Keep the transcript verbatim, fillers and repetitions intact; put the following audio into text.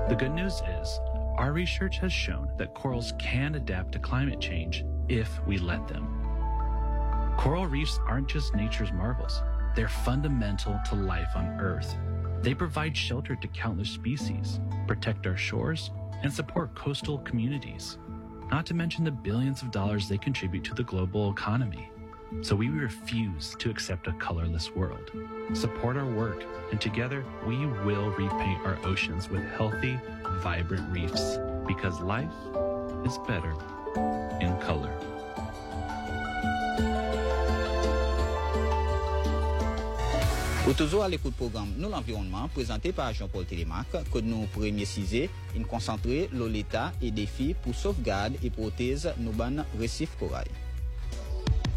The good news is, our research has shown that corals can adapt to climate change if we let them. Coral reefs aren't just nature's marvels. They're fundamental to life on Earth. They provide shelter to countless species, protect our shores, and support coastal communities, not to mention the billions of dollars they contribute to the global economy. So we refuse to accept a colorless world. Support our work, and together we will repaint our oceans with healthy, vibrant reefs, because life is better in color. Ou toujours à l'écoute programme Nous l'environnement, présenté par Jean-Paul Télémac, que nous premier cisé, une concentré l'Oleta et défis pour sauvegarde et prothèse nos ban récifs corail.